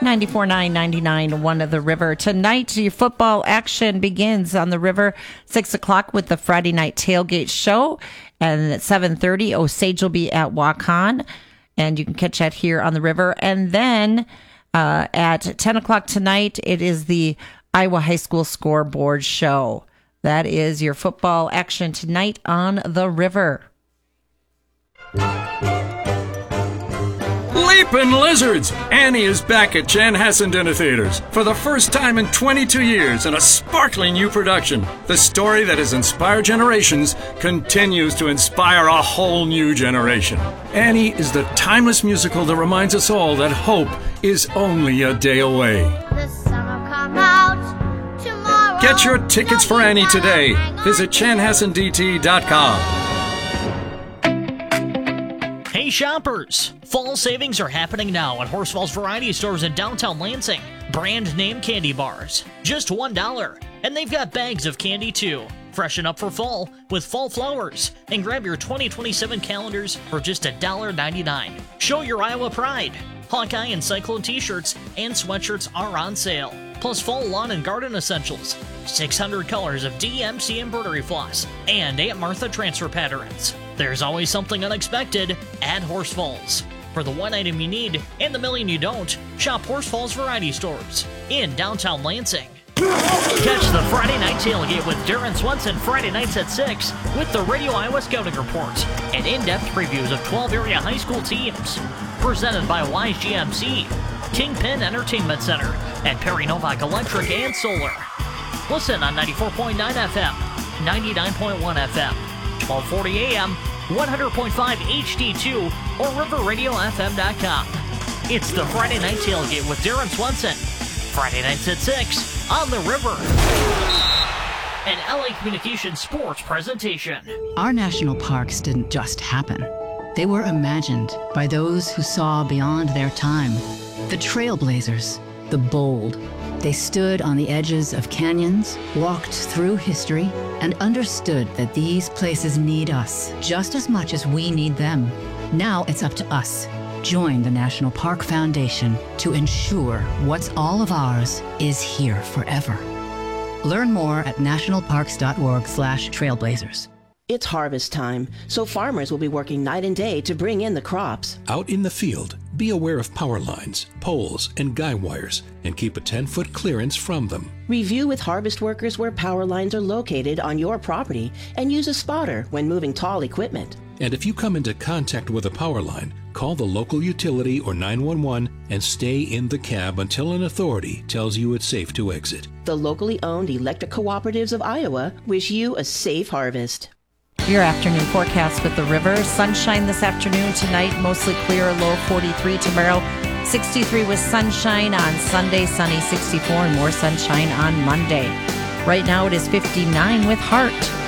94.9, 99.1 of the River. Tonight, your football action begins on the River, 6 o'clock with the Friday night tailgate show. And at 7:30, Osage will be at Waukon. And you can catch that here on the River. And then at 10 o'clock tonight, it is the Iowa High School Scoreboard Show. That is your football action tonight on the River. Leapin' Lizards! Annie is back at Chanhassen Dinner Theaters for the first time in 22 years in a sparkling new production. The story that has inspired generations continues to inspire a whole new generation. Annie is the timeless musical that reminds us all that hope is only a day away. The sun will come out tomorrow. Get your tickets for Annie today. Visit chanhassendt.com. Hey shoppers! Fall savings are happening now at Horsfall's Variety Stores in downtown Lansing. Brand name candy bars, just $1. And they've got bags of candy too. Freshen up for fall with fall flowers and grab your 2027 calendars for just $1.99. Show your Iowa pride. Hawkeye and Cyclone t-shirts and sweatshirts are on sale. Plus fall lawn and garden essentials, 600 colors of DMC embroidery floss, and Aunt Martha transfer patterns. There's always something unexpected at Horsfalls. For the one item you need and the million you don't, shop Horsfalls Variety Stores in downtown Lansing. Catch the Friday Night Tailgate with Darren Swenson Friday nights at 6 with the Radio Iowa Scouting Report and in-depth previews of 12 area high school teams. Presented by Wise GMC, Kingpin Entertainment Center, and Perry Novak Electric and Solar. Listen on 94.9 FM, 99.1 FM, 1240 AM, 100.5 HD2, or riverradiofm.com. It's the Friday Night Tailgate with Darren Swenson. Friday nights at 6 on the River. An LA Communications sports presentation. Our national parks didn't just happen. They were imagined by those who saw beyond their time. The trailblazers, the bold. They stood on the edges of canyons, walked through history, and understood that these places need us just as much as we need them. Now it's up to us. Join the National Park Foundation to ensure what's all of ours is here forever. Learn more at nationalparks.org/trailblazers. It's harvest time, so farmers will be working night and day to bring in the crops. Out in the field, be aware of power lines, poles, and guy wires, and keep a 10-foot clearance from them. Review with harvest workers where power lines are located on your property and use a spotter when moving tall equipment. And if you come into contact with a power line, call the local utility or 911 and stay in the cab until an authority tells you it's safe to exit. The locally owned electric cooperatives of Iowa wish you a safe harvest. Your afternoon forecast with the River. Sunshine this afternoon, tonight mostly clear, low 43 tomorrow. 63 with sunshine on Sunday, sunny 64 and more sunshine on Monday. Right now it is 59 with Hart.